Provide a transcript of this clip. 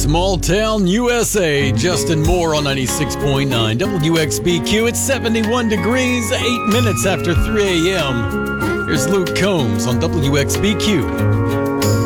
Small Town, USA. Justin Moore on 96.9 WXBQ. It's 71 degrees, 8 minutes after 3 a.m. Here's Luke Combs on WXBQ.